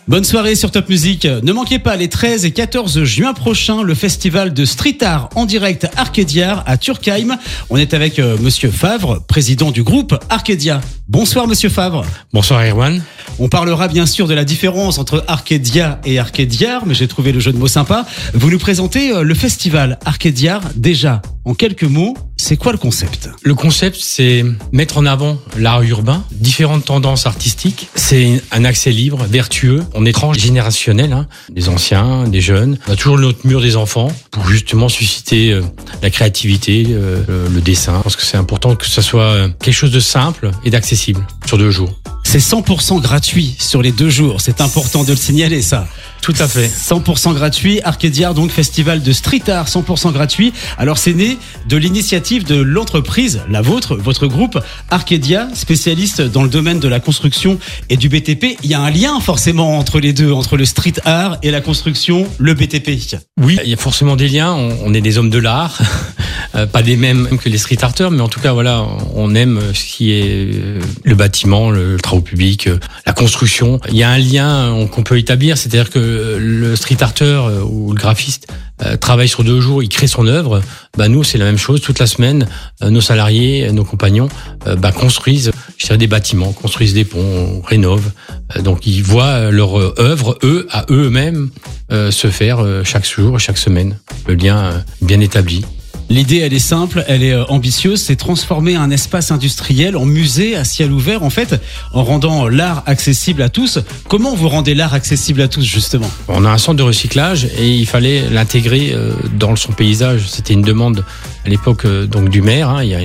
Bonne soirée sur Top Music. Ne manquez pas les 13 et 14 juin prochains le festival de street art en direct Arcadia à Turkheim. On est avec Monsieur Favre, président du groupe Arcadia. Bonsoir Monsieur Favre. Bonsoir Erwan. On parlera bien sûr de la différence entre Arcadia et Arcadiar, mais j'ai trouvé le jeu de mots sympa. Vous nous présentez le festival Arcadiar. Déjà, en quelques mots, c'est quoi le concept ? Le concept, c'est mettre en avant l'art urbain, différentes tendances artistiques. C'est un accès libre, vertueux. On est transgénérationnel, des anciens, des jeunes. On a toujours notre mur des enfants pour justement susciter la créativité, le dessin. Je pense que c'est important que ça soit quelque chose de simple et d'accessible sur 2 jours. C'est 100% gratuit sur les 2 jours. C'est important de le signaler, ça. Tout à fait. 100% gratuit. Arcadiar, donc festival de street art 100% gratuit. Alors c'est né de l'initiative de l'entreprise, la vôtre, votre groupe Arcadia, spécialiste dans le domaine de la construction et du BTP. Il y a un lien forcément entre les deux, entre le street art et la construction, le BTP. Oui, il y a forcément des liens. On est des hommes de l'art. Pas des mêmes que les street arters, mais en tout cas, voilà, on aime ce qui est le bâtiment, le travaux publics, la construction. Il y a un lien qu'on peut établir, c'est-à-dire que le street arter ou le graphiste travaille sur 2 jours, il crée son œuvre. Nous, c'est la même chose. Toute la semaine, nos salariés, nos compagnons, construisent, des bâtiments, construisent des ponts, rénovent. Donc, ils voient leur œuvre, eux-mêmes, se faire chaque jour, chaque semaine. Le lien bien établi. L'idée, elle est simple, elle est ambitieuse, c'est transformer un espace industriel en musée à ciel ouvert, en fait, en rendant l'art accessible à tous. Comment vous rendez l'art accessible à tous, justement ? On a un centre de recyclage et il fallait l'intégrer dans son paysage. C'était une demande à l'époque donc du maire, il y a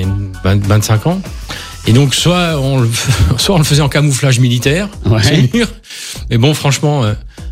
25 ans. Et donc, soit on le faisait en camouflage militaire, ouais. Mais bon, franchement...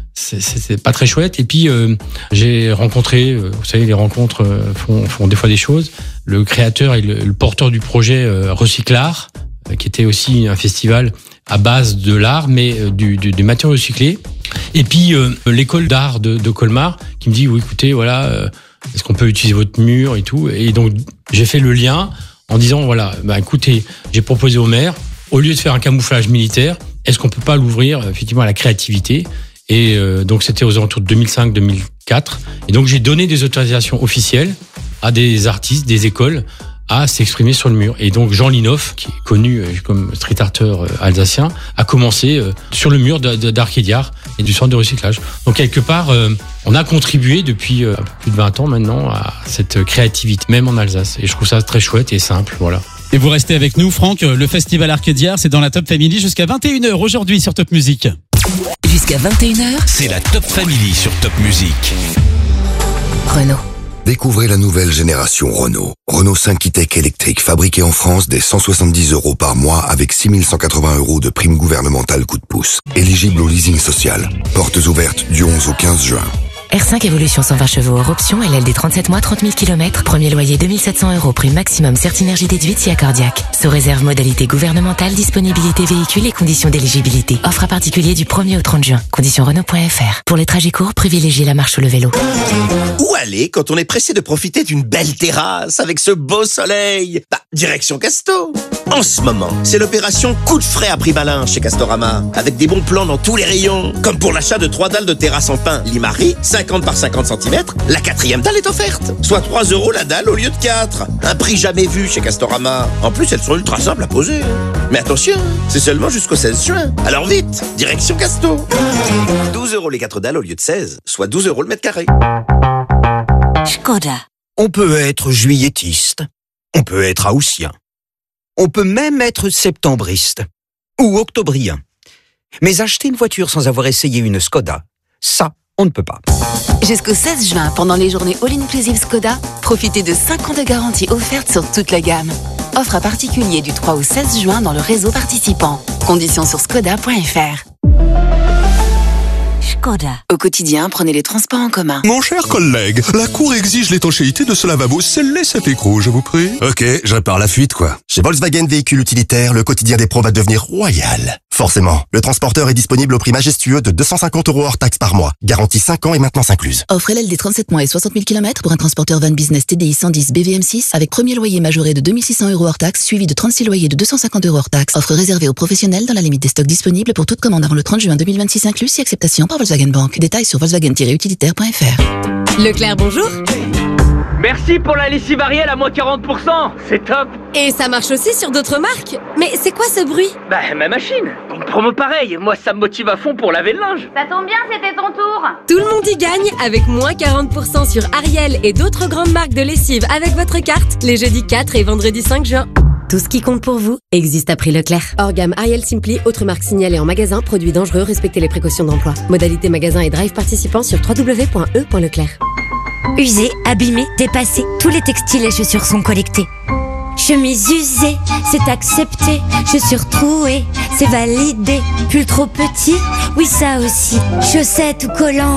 c'est pas très chouette. Et puis j'ai rencontré, vous savez, les rencontres font des fois des choses. Le créateur et le porteur du projet Recyclart, qui était aussi un festival à base de l'art, mais du matériau recyclé. Et puis l'école d'art de Colmar, qui me dit, oui, écoutez, voilà, est-ce qu'on peut utiliser votre mur et tout. Et donc j'ai fait le lien en disant, voilà, écoutez, j'ai proposé au maire, au lieu de faire un camouflage militaire, est-ce qu'on peut pas l'ouvrir effectivement à la créativité ? Et donc c'était aux alentours de 2005-2004. Et donc j'ai donné des autorisations officielles à des artistes, des écoles, à s'exprimer sur le mur. Et donc Jean Linoff, qui est connu comme street arter alsacien, a commencé sur le mur d'Arcadiar et du centre de recyclage. Donc quelque part, on a contribué depuis plus de 20 ans maintenant à cette créativité, même en Alsace. Et je trouve ça très chouette et simple, voilà. Et vous restez avec nous, Franck. Le festival Arcadiar, c'est dans la Top Family jusqu'à 21h aujourd'hui sur Top Music. Jusqu'à 21h, c'est la Top Family sur Top Music. Renault. Découvrez la nouvelle génération Renault. Renault 5 e-Tech électrique, fabriqué en France dès 170 € par mois avec 6 180 € de prime gouvernementale coup de pouce. Éligible au leasing social. Portes ouvertes du 11 au 15 juin. R5 Evolution 120 chevaux hors option, LLD 37 mois, 30 000 km. Premier loyer 2 700 €, prime maximum Certinergie déduite si accordiaque. Sous réserve modalité gouvernementale, disponibilité véhicule et conditions d'éligibilité. Offre à particulier du 1er au 30 juin. Conditions Renault.fr. Pour les trajets courts, privilégiez la marche ou le vélo. Où aller quand on est pressé de profiter d'une belle terrasse avec ce beau soleil ? Direction Casto. En ce moment, c'est l'opération coup de frais à prix malin chez Castorama, avec des bons plans dans tous les rayons. Comme pour l'achat de 3 dalles de terrasse en pin Limari, 50 par 50 cm, la 4e dalle est offerte. Soit 3 € la dalle au lieu de 4. Un prix jamais vu chez Castorama. En plus, elles sont ultra simples à poser. Mais attention, c'est seulement jusqu'au 16 juin. Alors vite, direction Casto. 12 € les 4 dalles au lieu de 16, soit 12 € le mètre carré. Škoda. On peut être juilletiste, on peut être haussien, on peut même être septembriste ou octobrien. Mais acheter une voiture sans avoir essayé une Skoda, ça, on ne peut pas. Jusqu'au 16 juin, pendant les journées All-Inclusive Skoda, profitez de 5 ans de garantie offerte sur toute la gamme. Offre à particulier du 3 au 16 juin dans le réseau participant. Conditions sur skoda.fr. Škoda. Au quotidien, prenez les transports en commun. Mon cher collègue, la Cour exige l'étanchéité de ce lavabo. Scellez cet écrou, je vous prie. Ok, je répare la fuite, quoi. Chez Volkswagen Véhicules Utilitaires, le quotidien des pros va devenir royal. Forcément, le transporteur est disponible au prix majestueux de 250 € hors taxe par mois. Garantie 5 ans et maintenance incluse. Offre LLD 37 mois et 60 000 km pour un transporteur van business TDI 110 BVM6 avec premier loyer majoré de 2600 € hors taxe suivi de 36 loyers de 250 € hors taxe. Offre réservée aux professionnels dans la limite des stocks disponibles pour toute commande avant le 30 juin 2026 inclus si acceptation par Volkswagen Bank. Détails sur volkswagen-utilitaire.fr. Leclerc, bonjour. Merci pour la lessive Ariel à moins 40%, c'est top. Et ça marche aussi sur d'autres marques. Mais c'est quoi ce bruit? Bah ma machine, une promo pareille, moi ça me motive à fond pour laver le linge. Ça tombe bien, c'était ton tour. Tout le monde y gagne avec moins 40% sur Ariel et d'autres grandes marques de lessive avec votre carte les jeudis 4 et vendredi 5 juin. Tout ce qui compte pour vous existe à prix Leclerc. Hors gamme Ariel Simply, autres marques signalées en magasin, produits dangereux, respectez les précautions d'emploi. Modalité magasin et drive participants sur www.e.leclerc. Usés, abîmés, dépassés, tous les textiles et chaussures sont collectés. Chemise usée, c'est accepté. Chaussures trouées, c'est validé. Pull trop petit, oui ça aussi. Chaussettes ou collants,